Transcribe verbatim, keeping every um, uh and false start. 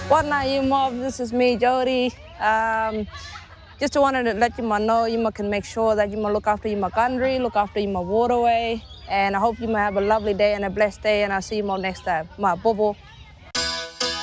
What now, you mob? This is me, Jody. Um, just wanted to let you know you can make sure that you look after your country, look after your waterway, and I hope you have a lovely day and a blessed day, and I'll see you all next time. Ma bobo.